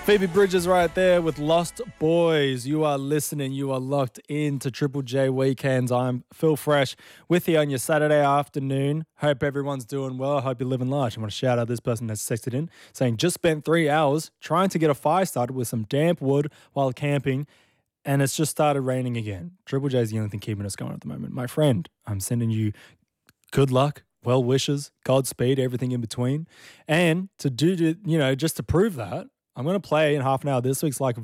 Phoebe Bridges right there with Lost Boys. You are listening. You are locked in to Triple J Weekends. I'm Phil Fresh with you on your Saturday afternoon. Hope everyone's doing well. Hope you're living large. I want to shout out this person that's texted in saying, just spent 3 hours trying to get a fire started with some damp wood while camping, and it's just started raining again. Triple J is the only thing keeping us going at the moment. My friend, I'm sending you good luck, well wishes, Godspeed, everything in between. And just to prove that, I'm going to play in half an hour this week's Like a